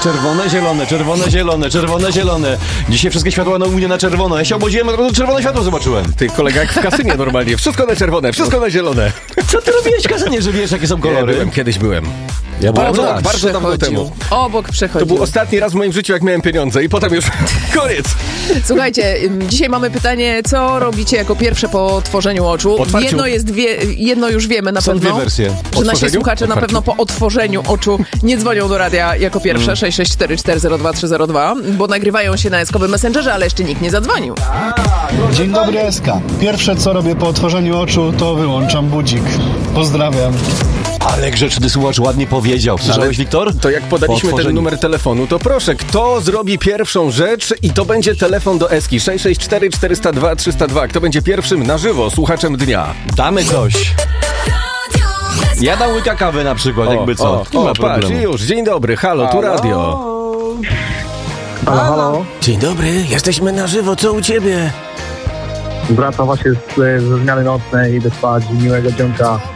Czerwone, zielone, czerwone, zielone, czerwone, zielone. Dzisiaj wszystkie światła u mnie na czerwono. Ja się obudziłem, a to czerwone światło zobaczyłem. Ty, kolega, jak w kasynie normalnie. Wszystko na czerwone, wszystko na zielone. Co ty robiłeś w kasynie, że wiesz, jakie są kolory? Kiedyś byłem. Ja Bardzo dawno temu. Obok przechodził. To był ostatni raz w moim życiu, jak miałem pieniądze i potem już koniec. Słuchajcie, dzisiaj mamy pytanie, co robicie jako pierwsze po otworzeniu oczu? Jedno już wiemy na Są pewno. dwie wersje. Że nasi słuchacze na pewno po otworzeniu oczu nie dzwonią do radia jako pierwsze 664402302, bo nagrywają się na Eskowym Messengerze, ale jeszcze nikt nie zadzwonił. Dzień dobry, Eska. Pierwsze co robię po otworzeniu oczu, to wyłączam budzik. Pozdrawiam. Ale grzeczny słuchacz ładnie powiedział. Słyszałeś, Wiktor? To jak podaliśmy ten numer telefonu, to proszę, kto zrobi pierwszą rzecz i to będzie telefon do Eski 664 402 302. Kto będzie pierwszym na żywo słuchaczem dnia? Damy coś. Ja dam łyka kawy na przykład, jakby co. Nie ma patrz, problemu. już. Dzień dobry, halo, tu radio. Halo. Dzień dobry, jesteśmy na żywo, co u ciebie? Wracam właśnie ze zmiany nocnej, idę spać, miłego dzionka.